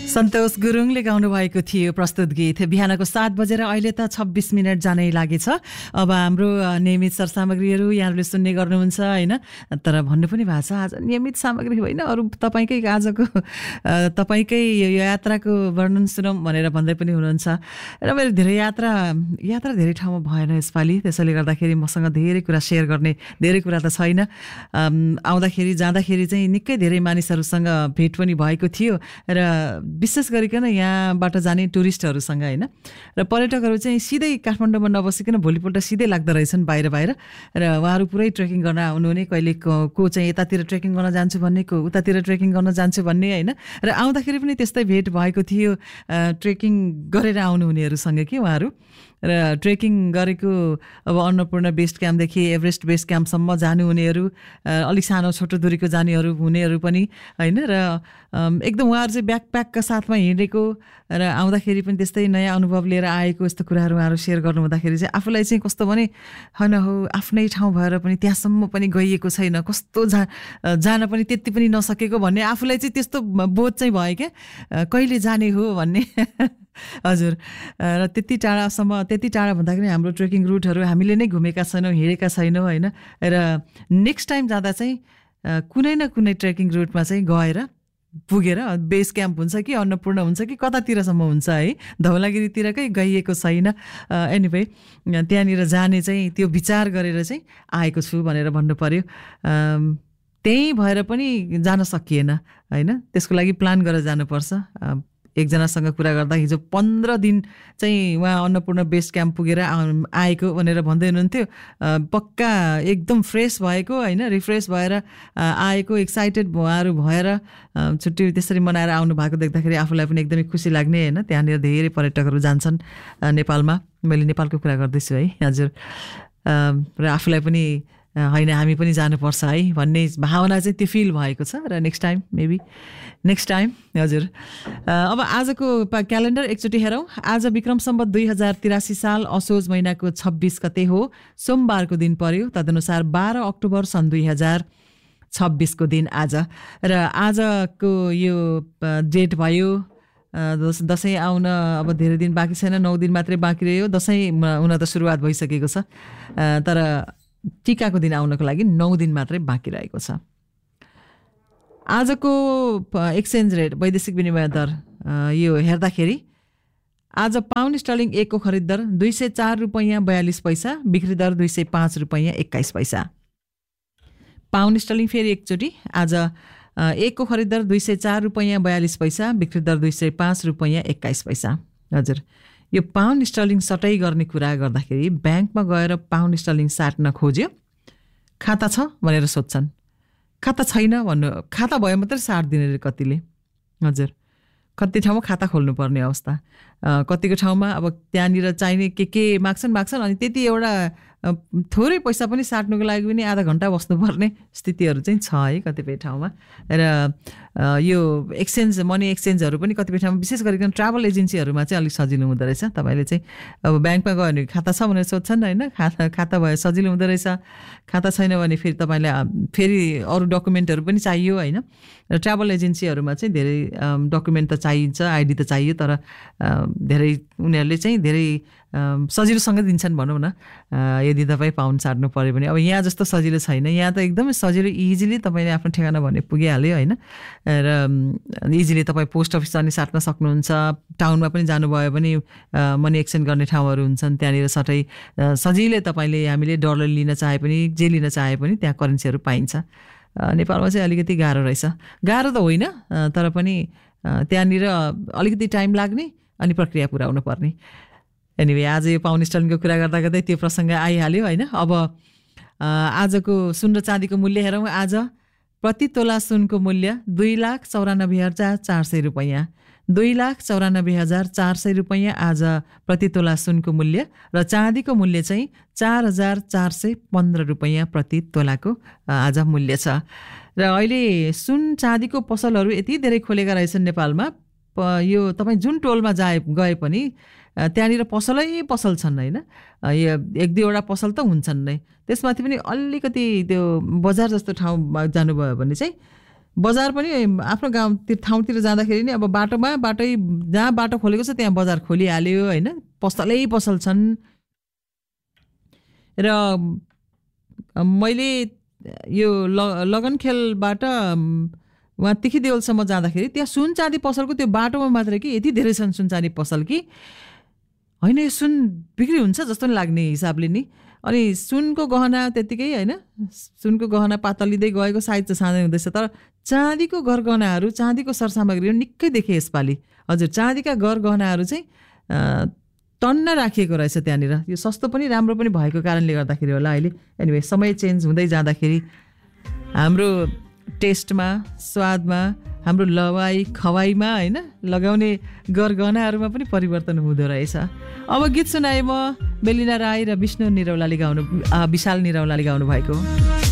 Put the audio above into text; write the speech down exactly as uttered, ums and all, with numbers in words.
सन्तोष गुरुङले गाउनु भएको थियो प्रस्तुत गीत बिहानको सात बजेर अहिले त छब्बिस मिनट जानै लागेछ। अब हाम्रो नियमित सरसामग्रीहरू यहाँहरूले सुन्ने गर्नुहुन्छ होइन, तर भन्नु पनि भएको छ आज नियमित सामग्री होइन, अरू तपाईँकै आजको तपाईँकै यो यात्राको वर्णन सुनौँ भनेर भन्दै पनि हुनुहुन्छ। र मेरो धेरै यात्रा यात्रा धेरै ठाउँमा भएन यसपालि, त्यसैले गर्दाखेरि मसँग धेरै कुरा सेयर गर्ने धेरै कुरा त छैन। आउँदाखेरि जाँदाखेरि चाहिँ निकै धेरै मानिसहरूसँग भेट पनि भएको थियो र विशेष गरिकन यहाँबाट जाने टुरिस्टहरूसँग होइन, र पर्यटकहरू चाहिँ सिधै काठमाडौँमा नबसिकन भोलिपल्ट सिधै लाग्दो रहेछन् बाहिर बाहिर, र उहाँहरू पुरै ट्रेकिङ गर्न आउनुहुने, कहिले को चाहिँ यतातिर ट्रेकिङ गर्न जान्छु भन्ने, को उतातिर ट्रेकिङ गर्न जान्छु भन्ने होइन। र आउँदाखेरि पनि त्यस्तै भेट भएको थियो ट्रेकिङ गरेर आउनुहुनेहरूसँग कि उहाँहरू, र ट्रेकिङ गरेको अब अन्नपूर्ण बेस क्याम्पदेखि एभरेस्ट बेस क्याम्पसम्म जानुहुनेहरू, अलिक सानो छोटो दूरीको जानेहरू हुनेहरू पनि होइन, र एकदम उहाँहरू चाहिँ ब्याकप्याकका साथमा हिँडेको र आउँदाखेरि पनि त्यस्तै नयाँ अनुभव लिएर आएको यस्तो कुराहरू उहाँहरू सेयर गर्नु हुँदाखेरि चाहिँ आफूलाई चाहिँ कस्तो भने होइन हो, आफ्नै ठाउँ भएर पनि त्यहाँसम्म पनि गइएको छैन, कस्तो जा जान पनि त्यति पनि नसकेको भन्ने आफूलाई चाहिँ त्यस्तो बोध चाहिँ भयो क्या, कहिले जाने हो भन्ने। हजुर, र त्यति टाढासम्म, त्यति टाढा भन्दाखेरि हाम्रो ट्रेकिङ रुटहरू हामीले नै घुमेका छैनौँ, हिँडेका छैनौँ होइन। र नेक्स्ट टाइम जाँदा चाहिँ कुनै न कुनै ट्रेकिङ रुटमा चाहिँ गएर पुगेर बेस क्याम्प हुन्छ कि अन्नपूर्ण हुन्छ कि कतातिरसम्म हुन्छ है, धौलागिरीतिरकै गइएको छैन। एनिवे त्यहाँनिर जाने चाहिँ त्यो विचार गरेर चाहिँ आएको छु भनेर भन्नु पर्यो। त्यही भएर पनि जान सकिएन होइन, त्यसको लागि प्लान गरेर जानुपर्छ। एकजनासँग कुरा गर्दा हिजो पन्ध्र दिन चाहिँ उहाँ अन्नपूर्ण बेस क्याम्प पुगेर आएको भनेर भन्दै हुनुहुन्थ्यो। पक्का एकदम फ्रेस भएको होइन, रिफ्रेस भएर आएको, एक्साइटेड उहाँहरू भएर छुट्टी त्यसरी मनाएर आउनु भएको देख्दाखेरि आफूलाई पनि एकदमै खुसी लाग्ने होइन। त्यहाँनिर धेरै पर्यटकहरू जान्छन् नेपालमा, मैले नेपालको कुरा गर्दैछु है हजुर, र आफूलाई पनि होइन हामी पनि जानुपर्छ है भन्ने भावना चाहिँ त्यो फिल भएको छ। र next time maybe next time हजुर। अब आजको क्यालेन्डर एकचोटि हेरौँ। आज विक्रम सम्वत दुई हजार तिरासी साल असोज महिनाको छब्बिस गते हो, सोमबारको दिन पर्यो। तदनुसार बाह्र अक्टोबर सन् दुई हजार छब्बिसको दिन आज। र आजको यो डेट भयो, दसैँ आउन अब धेरै दिन बाँकी छैन, नौ दिन मात्रै बाँकी रह्यो। दसैँ हुन त सुरुवात भइसकेको छ, तर टिकाको दिन आउनको लागि नौ दिन मात्रै बाँकी रहेको छ। आजको एक्सचेन्ज रेट, वैदेशिक विनिमय दर यो हेर्दाखेरि आज पाउन्ड स्टर्लिङ एकको खरिद दर दुई सय चार रुपियाँ बयालिस पैसा, बिक्री दर दुई सय पाँच रुपियाँ एक्काइस पैसा। पाउन्ड स्टर्लिङ फेरि एकचोटि आज एकको खरिद दर दुई सय चार रुपियाँ बयालिस पैसा, बिक्री दर दुई सय पाँच रुपियाँ एक्काइस पैसा। हजुर, यो पाउन्ड स्टर्लिङ सटै गर्ने कुरा गर्दाखेरि ब्याङ्कमा गएर पाउन्ड स्टर्लिङ साट्न खोज्यो, खाता छ भनेर सोध्छन्, खाता छैन भन्नु, खाता भयो मात्रै साट्दिने रे कतिले। हजुर, कति ठाउँमा खाता खोल्नुपर्ने अवस्था, कतिको ठाउँमा अब त्यहाँनिर चाहिने के के माग्छन् माग्छन् अनि त्यति एउटा थोरै पैसा पनि साट्नुको लागि पनि आधा घन्टा बस्नुपर्ने स्थितिहरू चाहिँ छ है कतिपय ठाउँमा। र यो एक्सचेन्ज, मनी एक्सचेन्जहरू पनि कतिपय ठाउँमा विशेष गरिकन ट्राभल एजेन्सीहरूमा चाहिँ अलिक सजिलो हुँदो रहेछ। तपाईँले चाहिँ अब ब्याङ्कमा गयो भने खाता छ भनेर सोध्छन् होइन, खाता खाता भयो सजिलो हुँदो रहेछ। खाता छैन भने फेरि तपाईँले फेरि अरू डकुमेन्टहरू पनि चाहियो होइन। र ट्राभल एजेन्सीहरूमा चाहिँ धेरै डकुमेन्ट त चाहिन्छ, आइडी त चाहियो, तर धेरै उनीहरूले चाहिँ धेरै सजिलोसँग दिन्छन् भनौँ न। यदि तपाईँ पाउन्ड साट्नु पऱ्यो भने अब यहाँ जस्तो सजिलो छैन, यहाँ त एकदमै सजिलो इजिली तपाईँले आफ्नो ठेगाना भने पुगिहाल्यो होइन। र इजिली तपाईँ पोस्ट अफिस जाने साट्न सक्नुहुन्छ, टाउनमा पनि जानुभयो भने मनी एक्सचेन्ज गर्ने ठाउँहरू हुन्छन्, त्यहाँनिर सटै सजिलै तपाईँले हामीले डलर लिन चाहे पनि जे लिन चाहे पनि त्यहाँ करेन्सीहरू पाइन्छ। नेपालमा चाहिँ अलिकति गाह्रो रहेछ, गाह्रो त होइन तर पनि त्यहाँनिर अलिकति टाइम लाग्ने अनि प्रक्रिया पुऱ्याउनु पर्ने। एनिवे आज यो पाउन्ड स्टर्लिङको कुरा गर्दा गर्दै त्यो प्रसङ्ग आइहाल्यो होइन। अब आजको सुन र चाँदीको मूल्य हेरौँ। आज प्रति तोला सुनको मूल्य दुई लाख चौरानब्बे हजार चार सय रुपियाँ, दुई लाख चौरानब्बे हजार चार सय रुपियाँ आज प्रति तोला सुनको मूल्य। र चाँदीको मूल्य चाहिँ चार हजार चार सय पन्ध्र रुपियाँ प्रति तोलाको आज मूल्य छ। र अहिले सुन चाँदीको पसलहरू यति धेरै खोलेका रहेछन् नेपालमा, यो तपाईँ जुन टोलमा जाए गए पनि त्यहाँनिर पसलै पसल छन् होइन, यो एक दुईवटा पसल त हुन्छन् नै। त्यसमाथि पनि अलिकति त्यो बजार जस्तो ठाउँमा जानुभयो भने चाहिँ बजार पनि आफ्नो गाउँतिर ठाउँतिर जाँदाखेरि नि अब बाटोमा बाटै जहाँ बाटो खोलेको छ त्यहाँ बजार खोलिहाल्यो होइन, पसलै पसल छन्। र मैले यो लगनखेलबाट उहाँ तिखी देवलसम्म जाँदाखेरि त्यहाँ सुन चाँदी पसलको त्यो बाटोमा मात्रै कि यति धेरै छन् सुन चाँदी पसल कि होइन यो सुन बिक्री हुन्छ जस्तो नि लाग्ने हिसाबले नि। अनि सुनको गहना त्यत्तिकै होइन, सुनको गहना पातलिँदै गएको साइज चाहिँ सानै हुँदैछ, तर चाँदीको गरगहनाहरू चाँदीको सरसामग्रीहरू निकै देखेँ यसपालि। हजुर, चाँदीका गरगहनाहरू चाहिँ टन्न राखिएको रहेछ त्यहाँनिर। यो सस्तो पनि राम्रो पनि भएको कारणले गर्दाखेरि होला अहिले। एनिवे समय चेन्ज हुँदै जाँदाखेरि हाम्रो टेस्टमा, स्वादमा, हाम्रो लवाई खवाईमा होइन लगाउने गरगहनाहरूमा पनि परिवर्तन हुँदो रहेछ। अब गीत सुनाएँ म बेलिना राई र विष्णु निरौलाले गाउनु विशाल निरौलाले गाउनु भएको